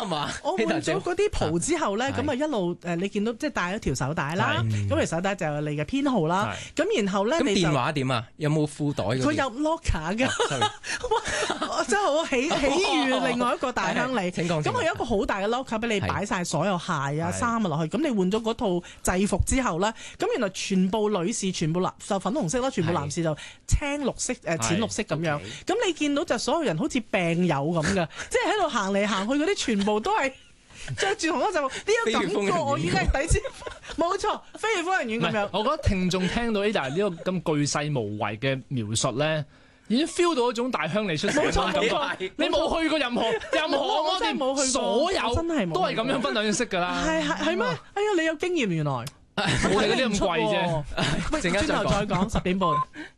係嘛？ 我換咗嗰啲袍之後咧，咁啊一路你見到即係戴咗條手帶啦，咁條手帶就有你嘅編號啦，咁然後咧你就電話點啊？有冇褲袋？ 佢有 locker 㗎，哇！真係好喜悅另外一個大鄉里。咁佢有一個好大嘅 locker 俾你擺晒所有鞋啊衫啊落去。咁你換咗嗰套制服之後咧，咁原來全部女士全部就粉紅色啦，全部男士就青綠色淺綠色咁樣。咁你見到就所有人好似病友咁嘅，即係喺度行嚟行去嗰啲全部都係着住同一就呢個感覺，我已經係抵先。冇錯，飛越瘋人院咁樣。 我覺得聽眾聽到呢就係呢個咁巨細無遺嘅描述咧，已經 feel 到一種大鄉里出城嘅感覺。你冇去過任何我真係冇去過，所有真係都係咁樣分兩式㗎啦。 係咩？哎呀，你有經驗原來。 我哋嗰啲咁貴啫。 喂，轉頭再講10點半。